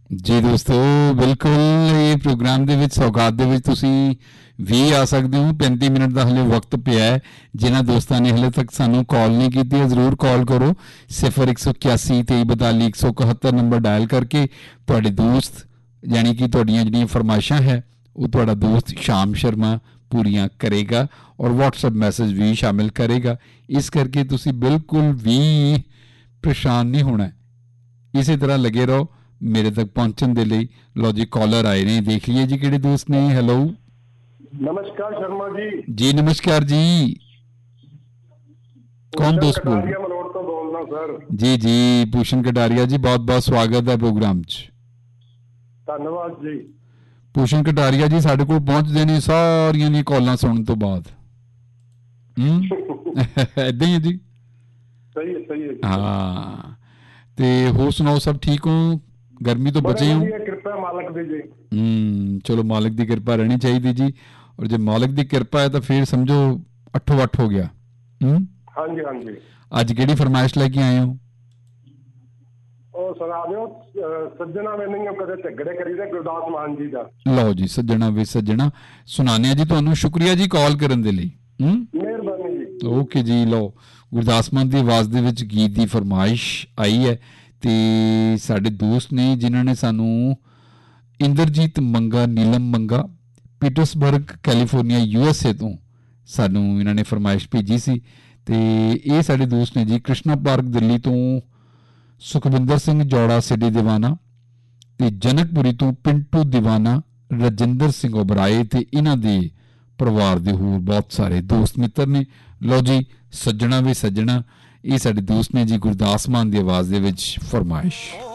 ਜੀ ਦੋਸਤੋ, ਬਿਲਕੁਲ ਇਹ ਪ੍ਰੋਗਰਾਮ ਦੇ ਵਿੱਚ ਸੌਗਾਤ ਦੇ ਵਿੱਚ ਤੁਸੀਂ ਵੀ ਆ ਸਕਦੇ ਹੋ। 35 ਮਿੰਟ ਦਾ ਹਲੇ ਵਕਤ ਪਿਆ ਹੈ। ਜਿਨ੍ਹਾਂ ਦੋਸਤਾਂ ਨੇ ਹਲੇ ਤੱਕ ਸਾਨੂੰ ਕਾਲ ਨਹੀਂ ਕੀਤੀ ਹੈ, ਜ਼ਰੂਰ ਕਾਲ ਕਰੋ। 0181 2342 171 ਨੰਬਰ ਡਾਇਲ ਕਰਕੇ ਤੁਹਾਡੇ ਦੋਸਤ, ਯਾਨੀ ਕਿ ਤੁਹਾਡੀਆਂ ਜਿਹੜੀਆਂ ਫਰਮਾਇਸ਼ਾਂ ਹੈ ਉਹ ਤੁਹਾਡਾ ਦੋਸਤ ਸ਼ਾਮ ਸ਼ਰਮਾ ਪੂਰੀਆਂ ਕਰੇਗਾ ਔਰ WhatsApp ਮੈਸੇਜ ਵੀ ਸ਼ਾਮਿਲ ਕਰੇਗਾ। ਇਸ ਕਰਕੇ ਤੁਸੀਂ ਬਿਲਕੁਲ ਵੀ ਪਰੇਸ਼ਾਨ ਨਹੀਂ ਹੋਣਾ। ਇਸੇ ਤਰ੍ਹਾਂ ਲੱਗੇ ਰਹੋ ਮੇਰੇ ਤੱਕ ਪਹੁੰਚਣ ਦੇ ਲਈ। ਲਓ ਜੀ, ਕਾਲਰ ਆਏ ਨੇ, ਦੇਖ ਲਈਏ ਜੀ ਕਿਹੜੇ ਦੋਸਤ ਨੇ। ਹੈਲੋ, ਨਮਸਕਾਰ ਸ਼ਰਮਾ ਜੀ। ਜੀ ਨਮਸਕਾਰ ਜੀ, ਕੌਣ ਦੋਸਤ ਬੋਲ ਰਹੇ? ਮਲੋਟ ਤੋਂ ਬੋਲਦਾ ਸਰ। ਜੀ ਜੀ ਭੂਸ਼ਣ ਕਟਾਰੀਆ ਜੀ, ਬਹੁਤ ਬਹੁਤ ਸਵਾਗਤ ਹੈ ਪ੍ਰੋਗਰਾਮ 'ਚ। ਧੰਨਵਾਦ ਜੀ। ਭੂਸ਼ਣ ਕਟਾਰੀਆ ਜੀ ਸਾਡੇ ਕੋਲ ਪਹੁੰਚਦੇ ਨੇ ਸਾਰੀਆਂ ਦੀਆਂ ਕਾਲਾਂ ਸੁਣਨ ਤੋਂ ਬਾਅਦ। ਏਦਾਂ ਹੀ ਹੈ ਜੀ। ਸਹੀ ਹੈ, ਸਹੀ ਹੈ। ਹਾਂ, ਤੇ ਹੋਰ ਸੁਣਾਓ, ਸਭ ਠੀਕ ਹੋ? ਗਰਮੀ ਤੋਂ ਬਚੇ ਹੋ? ਕਿਰਪਾ ਮਾਲਕ ਦੀ ਜੀ। ਚਲੋ, ਮਾਲਕ ਦੀ ਕਿਰਪਾ ਰਹਿਣੀ ਚਾਹੀਦੀ ਜੀ। ਔਰ ਜੇ ਮਾਲਕ ਦੀ ਕਿਰਪਾ ਹੈ ਤਾਂ ਫਿਰ ਸਮਝੋ ਅੱਠੋ ਅੱਠ ਹੋ ਗਿਆ। ਹਾਂਜੀ ਹਾਂਜੀ। ਅੱਜ ਕਿਹੜੀ ਫਰਮਾਇਸ਼ ਲੈ ਕੇ ਆਏ ਹੋ? ਉਹ ਸੁਣਾ ਦਿਓ। ਸੱਜਣਾ ਵੇ ਨਹੀਂ ਕਦੇ ਝਗੜੇ ਕਰੀਦੇ, ਗੁਰਦਾਸ ਮਾਨ ਜੀ ਦਾ। ਲਓ ਜੀ, ਸੱਜਣਾ ਵੇ ਸੱਜਣਾ ਸੁਣਾਉਂਦੇ ਆ ਜੀ ਤੁਹਾਨੂੰ। ਸ਼ੁਕਰੀਆ ਜੀ ਕਾਲ ਕਰਨ ਦੇ ਲਈ। ਮਿਹਰਬਾਨੀ ਜੀ। ਓਕੇ ਜੀ। ਲਓ, ਗੁਰਦਾਸ ਮਾਨ ਦੀ ਆਵਾਜ਼ ਦੇ ਵਿੱਚ ਗੀਤ ਦੀ ਫਰਮਾਇਸ਼ ਆਈ ਹੈ ਤੇ ਸਾਡੇ ਦੋਸਤ ਨੇ ਜਿਨ੍ਹਾਂ ਨੇ ਸਾਨੂੰ ਇੰਦਰਜੀਤ ਮੰਗਾ, ਨੀਲਮ ਮੰਗਾ, ਪੀਟਰਸਬਰਗ ਕੈਲੀਫੋਰਨੀਆ USA ਤੋਂ ਸਾਨੂੰ ਇਹਨਾਂ ਨੇ ਫਰਮਾਇਸ਼ ਭੇਜੀ ਸੀ। ਤੇ ਇਹ ਸਾਡੇ ਦੋਸਤ ਨੇ ਜੀ ਕ੍ਰਿਸ਼ਨਾ ਪਾਰਕ ਦਿੱਲੀ ਤੋਂ ਸੁਖਵਿੰਦਰ ਸਿੰਘ ਜੌੜਾ ਸਿਟੀ ਦੀਵਾਨਾ, ਤੇ ਜਨਕਪੁਰੀ ਤੋਂ ਪਿੰਟੂ ਦੀਵਾਨਾ, ਰਜਿੰਦਰ ਸਿੰਘ ਓਬਰਾਏ ਤੇ ਇਹਨਾਂ ਦੇ ਪਰਿਵਾਰ ਦੇ ਹੋਰ ਬਹੁਤ ਸਾਰੇ ਦੋਸਤ ਮਿੱਤਰ ਨੇ। ਲਓ ਜੀ, ਸੱਜਣਾ ਵੀ ਸੱਜਣਾ, ਇਹ ਸਾਡੇ ਦੋਸਤ ਨੇ ਜੀ ਗੁਰਦਾਸ ਮਾਨ ਦੀ ਆਵਾਜ਼ ਦੇ ਵਿੱਚ ਫਰਮਾਇਸ਼।